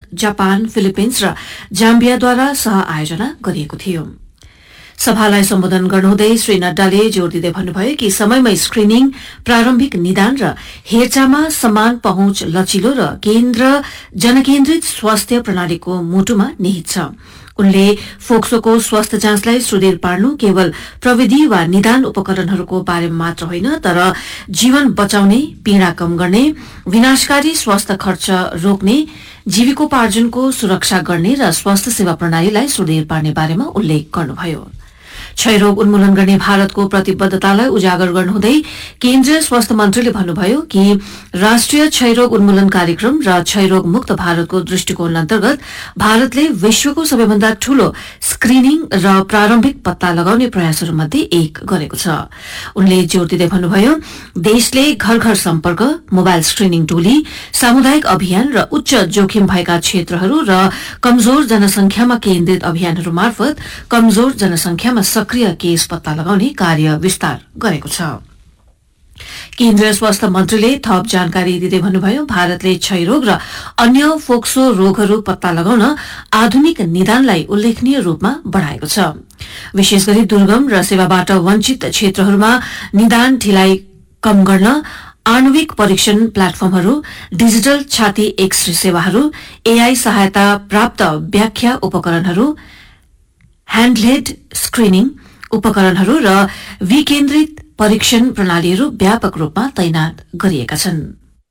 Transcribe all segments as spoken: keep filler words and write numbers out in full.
Japan, Philippines र जाम्बियाद्वारा सह आयोजना गरिएको थियो। सभालाई सम्बोधन गर्नुहुँदै श्री नड्डाले जोड़ दिँदै भन्नुभयो कि समयमै स्क्रिनिङ, प्रारम्भिक निदान र हेरचाहमा समान पहुँच लचिलो र केन्द्र जनकेन्द्रित स्वास्थ्य प्रणालीको मुटुमा निहित छ। उनले फोक्सोको स्वास्थ्य जाँचलाई सुदृढ पार्नु केवल प्रविधि वा निदान उपकरणहरूको बारेमा मात्र होइन, तर जीवन बचाउने, पीड़ा कम गर्ने, विनाशकारी स्वास्थ्य खर्च रोक्ने, जीविकोपार्जनको सुरक्षा गर्ने र स्वास्थ्य सेवा प्रणालीलाई सुदृढ पार्ने बारेमा उल्लेख गर्नुभयो। क्षयरोग उन्मूलन गर्ने भारतको प्रतिबद्धतालाई उजागर गर्नुहुँदै केन्द्रीय स्वास्थ्य मन्त्रीले भन्नुभयो कि राष्ट्रिय क्षयरोग उन्मूलन कार्यक्रम र क्षयरोग मुक्त भारतको दृष्टिकोण अन्तर्गत भारतले विश्वको सबैभन्दा ठूलो स्क्रिनिङ र प्रारम्भिक पत्ता लगाउने प्रयासहरूमध्ये एक गरेको छ। उनले जोड़ दिँदै भन्नुभयो, देशले घर घर सम्पर्क, मोबाइल स्क्रिनिङ टोली, सामुदायिक अभियान र उच्च जोखिम भएका क्षेत्रहरू र कमजोर जनसंख्यामा केन्द्रित अभियानहरू मार्फत कमजोर जनसंख्यामा सक्रिय केस पत्ता लगाउने कार्य विस्तार गरेको छ। केन्द्रीय स्वास्थ्य मन्त्रीले थप जानकारी दिँदै भन्नुभयो, भारतले क्षयरोग र अन्य फोक्सो रोगहरू पत्ता लगाउन आधुनिक निदानलाई उल्लेखनीय रूपमा बढ़ाएको छ। विशेष गरी दुर्गम र सेवाबाट वञ्चित क्षेत्रहरूमा निदान ढिलाइ कम गर्न आणविक परीक्षण प्लेटफर्महरू, डिजिटल छाती एक्स-रे सेवाहरू, एआई सहायता प्राप्त व्याख्या उपकरणहरू, ह्यान्डहेल्ड स्क्रिनिङ उपकरणहरू र विकेन्द्रित परीक्षण प्रणालीहरू व्यापक रूपमा तैनात गरिएका छन्।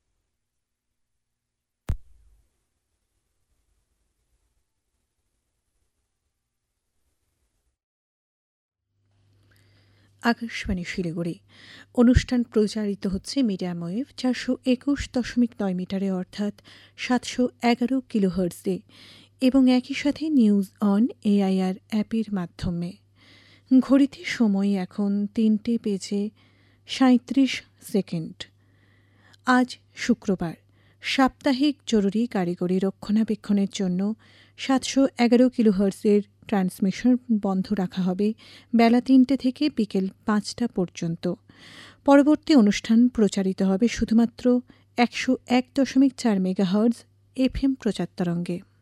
আকাশবাণী শিলিগুড়ি। অনুষ্ঠান প্রচারিত হচ্ছে মিডিয়াম ওয়েভ চারশো একুশ দশমিক নয় মিটারে অর্থাৎ সাতশো এগারো কিলোহার্টজে এবং একই সাথে নিউজ অন এআইআর অ্যাপের মাধ্যমে। ঘড়িতে সময় এখন তিনটে বেজে সাঁত্রিশ সেকেন্ড। আজ শুক্রবার। সাপ্তাহিক জরুরি কারিগরি রক্ষণাবেক্ষণের জন্য সাতশো এগারো কিলোহার্টজের ট্রান্সমিশন বন্ধ রাখা হবে বেলা তিনটে থেকে বিকেল পাঁচটা পর্যন্ত। পরবর্তী অনুষ্ঠান প্রচারিত হবে শুধুমাত্র একশো এক দশমিক চার মেগাহার্টজ এফএম প্রচার তরঙ্গে।